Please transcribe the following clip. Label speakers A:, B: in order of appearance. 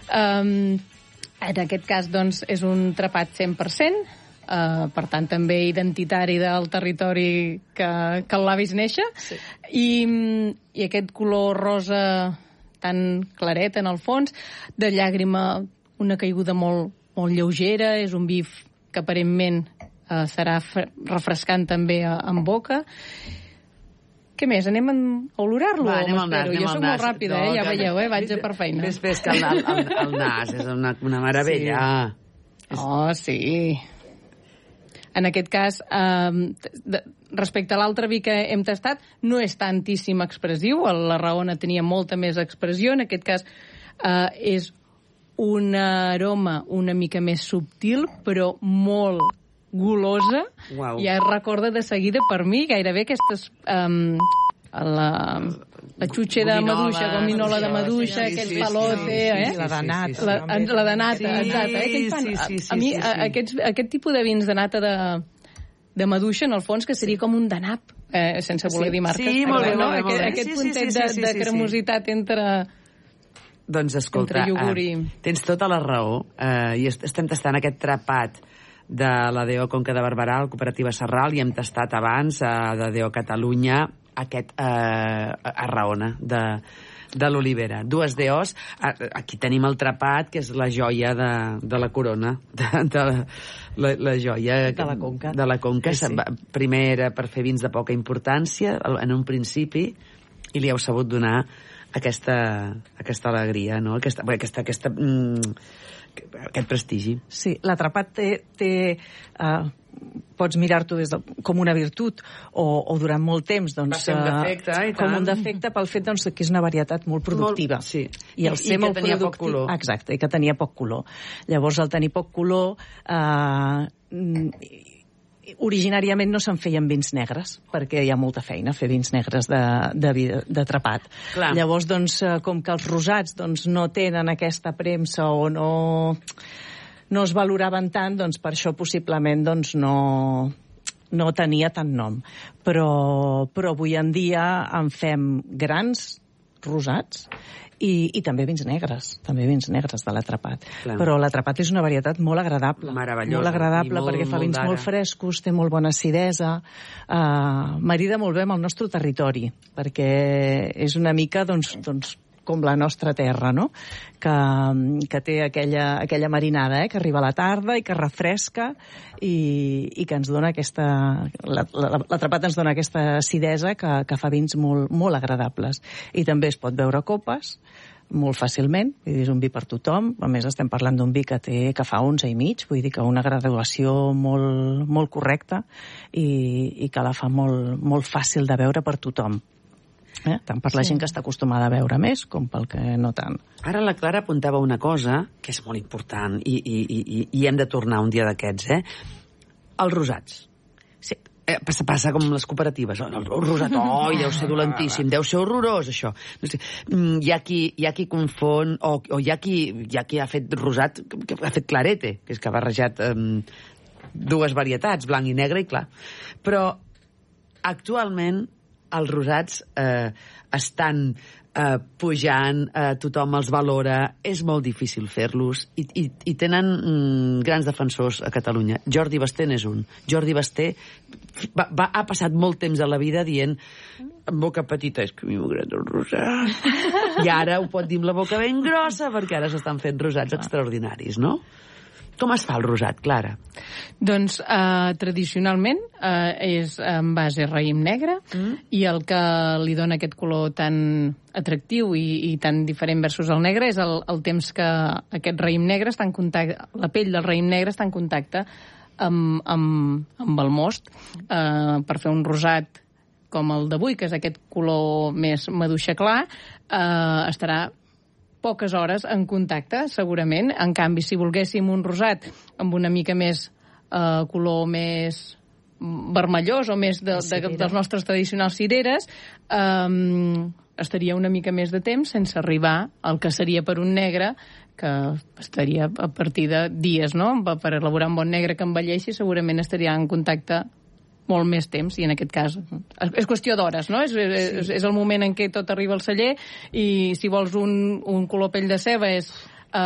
A: En aquest cas, doncs, és un trapat 100%, per tant, també identitari del territori que l'ha vist néixer. Sí. I aquest color rosa tan claret, en el fons, de llàgrima, una caiguda molt, molt lleugera, és un vi que aparentment serà refrescant també en boca. Què més? Anem a olorar-lo?
B: Anem al nas.
A: Jo soc molt ràpida, ja veieu, vaig per feina.
B: Ves que el nas és una meravella.
A: Sí. Oh, sí. En aquest cas, respecte a l'altre vi que hem tastat, no és tantíssim expressiu, la Rahona tenia molta més expressió, en aquest cas és un aroma una mica més subtil, però molt golosa.
B: Wow.
A: Ja es recorda de seguida per mi, gairebé aquestes... la xutxa de maduixa, gominola de maduixa, aquell palote,
C: la de nata.
A: La de nata, exacte. A mi, aquest tipus de vins de nata de maduixa, en el fons, que seria com un de nap, sense voler dir marques.
B: Sí, molt bé, molt bé.
A: Aquest puntet de cremositat entre...
B: Doncs escolta, tens tota la raó, i estem tastant aquest trapat de la DO Conca de Barberà, la cooperativa Serral, i hem tastat abans de DO Catalunya aquest Arraona de l'Olivera. Dues DOs, aquí tenim el trapat, que és la joia de la corona, la joia de la Conca. Sí. Primer era per fer vins de poca importància, en un principi, i li heu sabut donar aquesta alegria, no? Aquest prestigi.
C: Sí, l'atrapat té pots mirar-t'ho com una virtut o durant molt temps, doncs,
B: va ser un defecte,
C: com un defecte pel fet, doncs, que és una varietat molt productiva.
B: Sí.
C: I que tenia poc color. Exacte, i que tenia poc color. Llavors, al tenir poc color, originàriament no se'n feien vins negres, perquè hi ha molta feina a fer vins negres de trapat.
B: Clar.
C: Llavors, doncs, com que els rosats doncs, no tenen aquesta premsa o no es valoraven tant, doncs per això possiblement doncs, no tenia tant nom. Però avui en dia en fem grans rosats i també vins negres de l'atrapat. Clar. Però l'atrapat és una varietat molt agradable.
B: Meravellosa.
C: Molt agradable perquè fa vins molt frescos, té molt bona acidesa, marida molt bé amb el nostre territori, perquè és una mica, doncs com la nostra terra, no? Que té aquella marinada, que arriba a la tarda i que refresca i que ens dona l'atrapat ens dona aquesta acidesa que fa vins molt, molt agradables. I també es pot beure a copes molt fàcilment, vull dir, és un vi per tothom. A més, estem parlant d'un vi que fa 11,5, vull dir que una graduació molt, molt correcta i que la fa molt, molt fàcil de beure per tothom. Tant per la gent que està acostumada a beure més com pel que no tant.
B: Ara la Clara apuntava una cosa que és molt important i hem de tornar un dia d'aquests, els rosats.
C: Sí.
B: Passa com les cooperatives. El rosat, deu ser dolentíssim, deu ser horrorós, això. No sé, hi ha qui confon, o hi ha qui ha fet rosat, que ha fet clarete, que és que ha barrejat dues varietats, blanc i negre, i clar. Però actualment els rosats estan pujant, tothom els valora, és molt difícil fer-los i tenen grans defensors a Catalunya. Jordi Basté n'és un. Jordi Basté ha passat molt temps a la vida dient amb boca petita, és que a mi m'agrada el rosat. I ara ho pot dir amb la boca ben grossa perquè ara s'estan fent rosats extraordinaris, no? Com es fa el rosat, Clara?
A: Doncs tradicionalment és en base raïm negre i el que li dona aquest color tan atractiu i tan diferent versus el negre és el temps que aquest raïm negre està en contacte, la pell del raïm negre està en contacte amb el most per fer un rosat com el d'avui, que és aquest color més maduixa clar, estarà poques hores en contacte, segurament. En canvi, si volguéssim un rosat amb una mica més color més vermellós o més dels nostres tradicionals cireres, estaria una mica més de temps sense arribar al que seria per un negre, que estaria a partir de dies, no? Per elaborar un bon negre que envelleixi, segurament estaria en contacte molt més temps, i en aquest cas és qüestió d'hores, no? És el moment en què tot arriba al celler, i si vols un color pell de ceba és